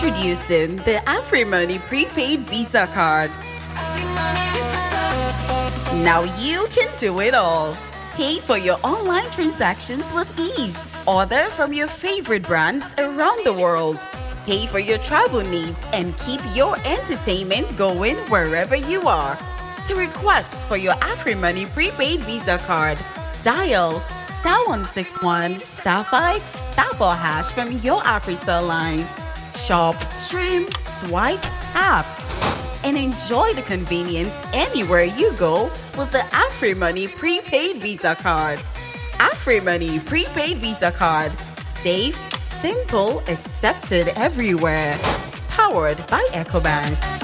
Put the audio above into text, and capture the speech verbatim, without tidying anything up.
Introducing the AfriMoney Prepaid Visa Card. Now you can do it all. Pay for your online transactions with ease. Order from your favorite brands around the world. Pay for your travel needs and keep your entertainment going wherever you are. To request for your AfriMoney Prepaid Visa Card, dial star one six one star five star four hash from your AfriCell line. Shop, stream, swipe, tap, and enjoy the convenience anywhere you go with the AfriMoney Prepaid Visa Card. AfriMoney Prepaid Visa Card. Safe, simple, accepted everywhere. Powered by EcoBank.